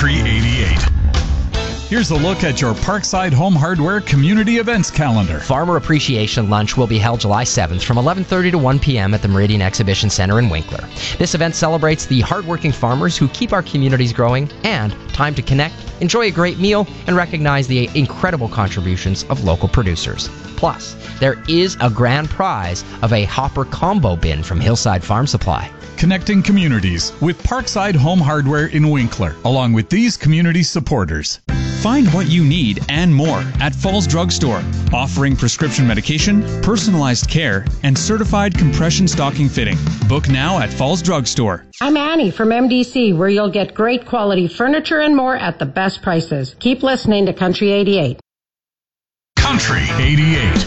Country 88. Here's a look at your Parkside Home Hardware community events calendar. Farmer Appreciation Lunch will be held July 7th from 11:30 to 1 p.m. at the Meridian Exhibition Center in Winkler. This event celebrates the hardworking farmers who keep our communities growing, and time to connect, enjoy a great meal, and recognize the incredible contributions of local producers. Plus, there is a grand prize of a Hopper Combo Bin from Hillside Farm Supply. Connecting communities with Parkside Home Hardware in Winkler, along with these community supporters. Find what you need and more at Falls Drug Store, offering prescription medication, personalized care, and certified compression stocking fitting. Book now at Falls Drug Store. I'm Annie from MDC, where you'll get great quality furniture and more at the best prices. Keep listening to Country 88. Country 88.